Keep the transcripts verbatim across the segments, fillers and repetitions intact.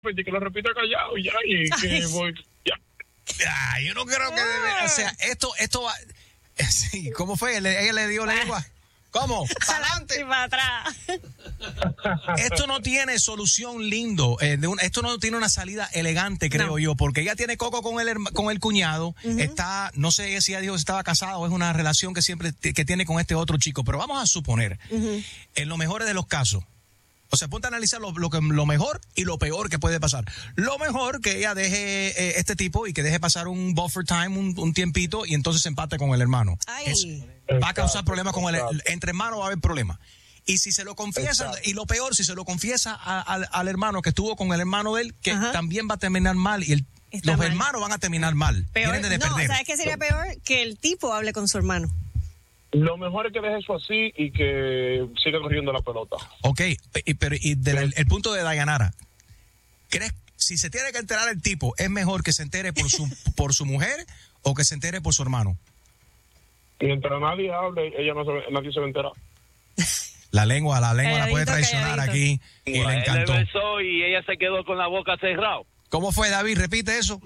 y que lo repita callado y ya, y que voy, ya. Ah, yo no creo que debe, o sea, esto, esto va, sí, ¿cómo fue? Ella le dio lengua. ¿Cómo? Para adelante y para atrás. Esto no tiene solución lindo. Eh, de un, esto no tiene una salida elegante, creo no. yo, porque ella tiene coco con el con el cuñado. Uh-huh. Está, no sé si ella dijo si estaba casado o es una relación que siempre t- que tiene con este otro chico, pero vamos a suponer, uh-huh. en los mejores de los casos. O sea, ponte a analizar lo, lo, que, lo mejor y lo peor que puede pasar. Lo mejor que ella deje eh, este tipo y que deje pasar un buffer time, un, un tiempito, y entonces se empate con el hermano. Es, va a causar problemas con el, entre hermanos, va a haber problemas. Y si se lo confiesa, exacto. y lo peor, si se lo confiesa a, a, al hermano que estuvo con el hermano de él, que Ajá. también va a terminar mal, y el, los mal. hermanos van a terminar mal. Peor, Tienen de no, perder. ¿sabes qué sería peor? Que el tipo hable con su hermano. Lo mejor es que deje eso así y que siga corriendo la pelota. Ok, y, pero y del el punto de Dayanara, ¿crees si se tiene que enterar el tipo, es mejor que se entere por su por su mujer o que se entere por su hermano? Mientras nadie hable, ella no se, nadie se va a enterar. La lengua, la lengua calladito, la puede traicionar calladito. Aquí y bueno, le encantó. Él le besó y ella se quedó con la boca cerrada. ¿Cómo fue, David? Repite eso.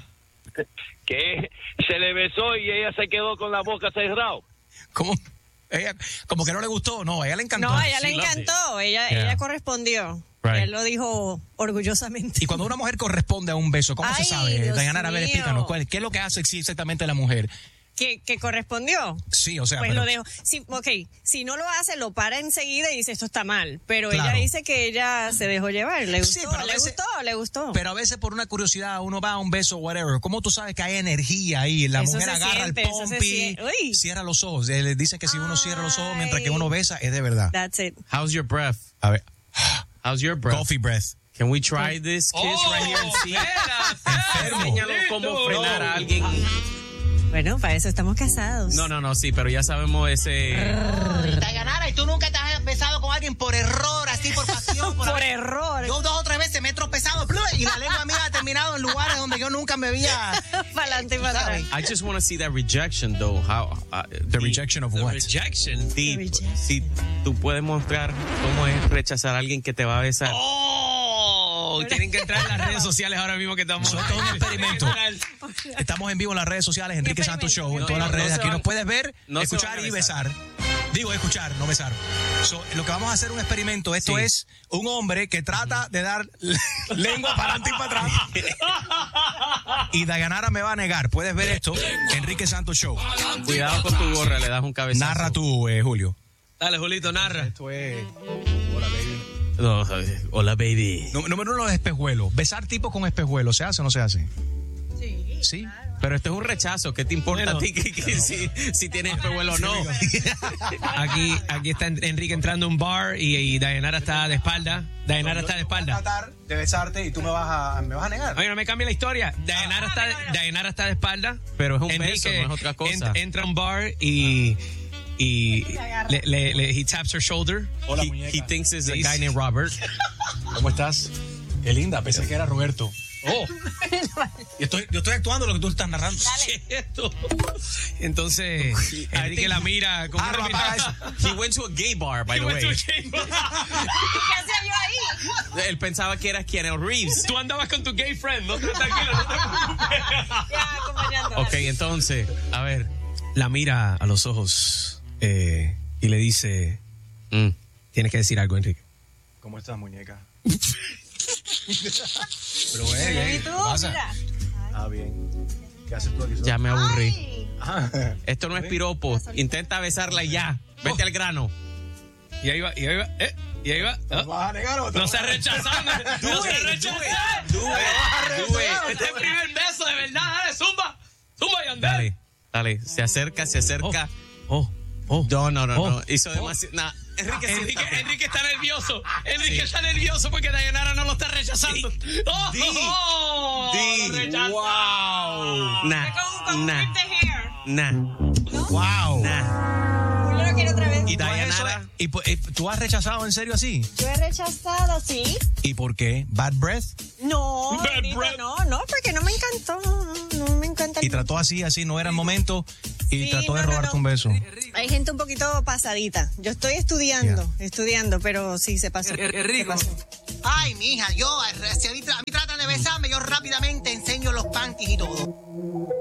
Que se le besó y ella se quedó con la boca cerrada. ¿Cómo? Ella, como que no le gustó, no, a ella le encantó. No, a ella le encantó, ella, yeah. ella correspondió. Right. Él lo dijo orgullosamente. Y cuando una mujer corresponde a un beso, ¿cómo Ay, se sabe? Dayanara, a ver, explícanos, ¿qué es lo que hace exactamente la mujer? Que, que correspondió. Sí, o sea. Pues pero... lo dejo. Sí, ok, si no lo hace, lo para enseguida y dice esto está mal. Pero claro. ella dice que ella se dejó llevar. Le gustó, sí, pero le veces, gustó, le gustó. Pero a veces por una curiosidad uno va a un beso, whatever. ¿Cómo tú sabes que hay energía ahí? La eso mujer agarra siente, el pompi, cierra los ojos. Le dicen que si uno cierra los ojos mientras que uno besa, es de verdad. That's it. How's your breath? A ver. How's your breath? Coffee breath. Can we try this kiss oh, right here and see? Espera, Enséñalo cómo frenar a alguien. Bueno, para eso estamos casados. No, no, no, sí, pero ya sabemos ese... Dayanara, ¿y tú nunca te has besado con alguien por error, así por pasión? Por, por error. Yo dos o tres veces me he tropezado y la lengua mía ha terminado en lugares donde yo nunca me había... Para adelante y para atrás. I just want to see that rejection, though. How, uh, the, the rejection of the what? Rejection. The rejection. Si tú puedes mostrar cómo es rechazar a alguien que te va a besar. ¡Oh! Tienen que entrar en las redes sociales ahora mismo que estamos... Eso es todo un experimento. Estamos en vivo en las redes sociales, Enrique Santos Show, en no, todas no, las redes. No Aquí nos puedes ver, no escuchar y besar. Digo, escuchar, no besar. So, lo que vamos a hacer es un experimento. Esto sí. es un hombre que trata uh-huh. de dar lengua para adelante y para atrás. Y Dayanara me va a negar. Puedes ver esto, Enrique Santos Show. Cuidado con tu gorra, le das un cabezazo. Narra tú, eh, Julio. Dale, Julito, narra. Esto es... Hola, baby. No, hola, baby. Número uno, los espejuelos. Besar tipo con espejuelos, ¿se hace o no se hace? Sí. Sí. Claro. Pero esto es un rechazo. ¿Qué te importa bueno, a ti que, que, no. si, si tienes espejuelo o no? Aquí, aquí está Enrique entrando a un bar y, y Dayanara está de espalda. Dayanara está de espalda. Voy a tratar de besarte y tú me vas a, me vas a negar. Oye, no me cambie la historia. Dayanara, está, Dayanara está de espalda. Pero es un Enrique beso, no es otra cosa. Ent, entra a un bar y... y le, le, le, he taps her shoulder. Hola, he, muñeca. He thinks it's a guy named Robert. ¿Cómo estás? Qué linda, pensé que era Roberto. Oh. Yo estoy, yo estoy actuando lo que tú estás narrando. Esto. Entonces, Enrique la mira como ah, no, apaga eso. He went to a gay bar, by He the went way. To a gay bar. ¿Qué hacía yo ahí? Él pensaba que eras Keanu Reeves. Tú andabas con tu gay friend, no te tranquilo, no te preocupes. Ya, acompañando. Ok, entonces, a ver. La mira a los ojos eh, y le dice, mm. tienes que decir algo, Enrique. ¿Cómo estás, muñeca? Pero, eh, ¿Y tú? ¿qué pasa? Mira. Ah, bien. ¿Qué haces tú aquí? Ya me aburrí. Ay. Ah. Esto no es piropo. Intenta besarla ya. Vete oh. al grano. Y ahí va, y ahí va, eh, y ahí va. Oh. ¿Vas a negar o no se ha rechazado. No se ha rechazado. Este es el primer beso, de verdad. Dale, zumba. Zumba y andar. Dale, dale. Se acerca, se acerca. Oh, oh. oh. No, no, no, oh. no. Hizo demasiado. Nah. Enrique, Enrique, Enrique está nervioso. Enrique sí. está nervioso porque Dayanara no lo está rechazando. Sí. ¡Oh! Di. oh, Di. Lo rechaza. ¡Wow! Nah. Nah. Nah. ¡Wow! Nah. Yo lo quiero otra vez. ¿Y Dayanara? ¿Y, y, ¿Tú has rechazado en serio así? Yo he rechazado, sí. ¿Y por qué? ¿Bad breath? No, Bad Rita, breath. no, no, porque no me encantó. No, no me encanta. Y trató así, así, no era el momento. Y sí, trató de no, robarte no, no. un beso. Hay gente un poquito pasadita. Yo estoy estudiando, yeah. estudiando, pero sí se pasó. Es rico. Se pasó. Ay, mija, yo, si a mí, a mí tratan de besarme, yo rápidamente enseño los panties y todo.